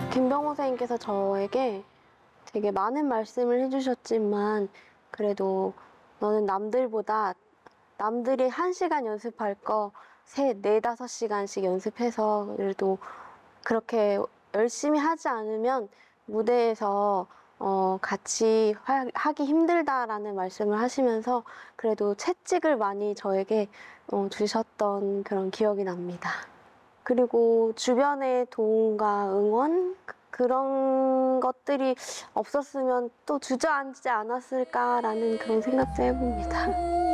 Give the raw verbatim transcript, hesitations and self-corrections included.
김병호 선생님께서 저에게 되게 많은 말씀을 해주셨지만 그래도 너는 남들보다 남들이 한 시간 연습할 거 세, 네, 다섯 시간씩 연습해서 그래도 그렇게 열심히 하지 않으면 무대에서 어, 같이 하, 하기 힘들다라는 말씀을 하시면서 그래도 채찍을 많이 저에게 어, 주셨던 그런 기억이 납니다. 그리고 주변의 도움과 응원 그- 그런 것들이 없었으면 또 주저앉지 않았을까라는 그런 생각도 해봅니다.